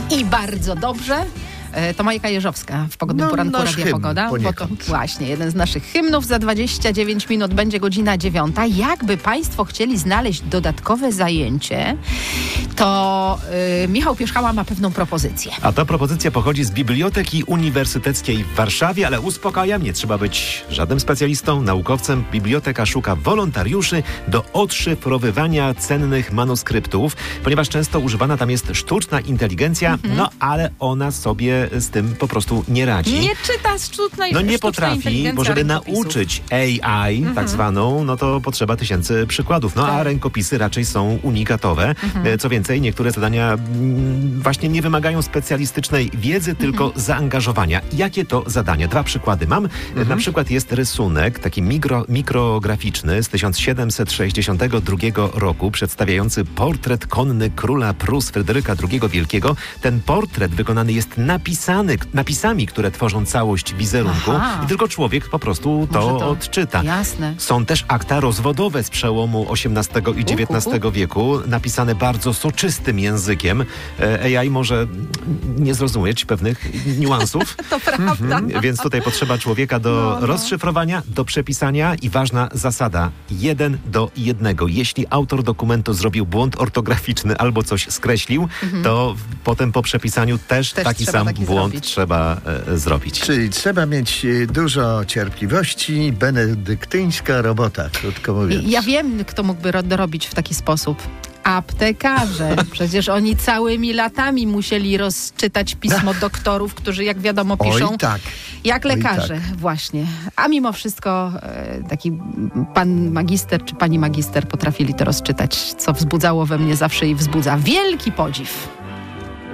I bardzo dobrze. To Majka Jeżowska w Pogodnym Poranku Radia Pogoda. Bo to właśnie jeden z naszych hymnów. Za 29 minut będzie godzina 9. Jakby Państwo chcieli znaleźć dodatkowe zajęcie, to Michał Pierzchała ma pewną propozycję. A ta propozycja pochodzi z Biblioteki Uniwersyteckiej w Warszawie, ale uspokajam, nie trzeba być żadnym specjalistą, naukowcem. Biblioteka szuka wolontariuszy do odszyfrowywania cennych manuskryptów, ponieważ często używana tam jest sztuczna inteligencja, ale ona sobie z tym po prostu nie radzi. Nie czyta nie potrafi, bo żeby nauczyć AI, tak zwaną, no to potrzeba tysięcy przykładów. A rękopisy raczej są unikatowe. Co więcej, niektóre zadania właśnie nie wymagają specjalistycznej wiedzy, tylko zaangażowania. Jakie to zadania? 2 przykłady mam. Na przykład jest rysunek, taki mikrograficzny z 1762 roku, przedstawiający portret konny króla Prus Fryderyka II Wielkiego. Ten portret wykonany jest napisami, które tworzą całość wizerunku i tylko człowiek po prostu to odczyta. Jasne. Są też akta rozwodowe z przełomu XVIII i XIX wieku, napisane bardzo soczystym językiem. AI może nie zrozumieć pewnych niuansów. To prawda. Więc tutaj potrzeba człowieka do rozszyfrowania, do przepisania i ważna zasada 1:1. Jeśli autor dokumentu zrobił błąd ortograficzny albo coś skreślił, to potem po przepisaniu też taki sam błąd trzeba zrobić. Czyli trzeba mieć dużo cierpliwości, benedyktyńska robota, krótko mówiąc. Ja wiem, kto mógłby dorobić w taki sposób. Aptekarze. Przecież oni całymi latami musieli rozczytać pismo doktorów, którzy, jak wiadomo, piszą jak lekarze. Właśnie. A mimo wszystko taki pan magister czy pani magister potrafili to rozczytać, co wzbudzało we mnie zawsze i wzbudza wielki podziw.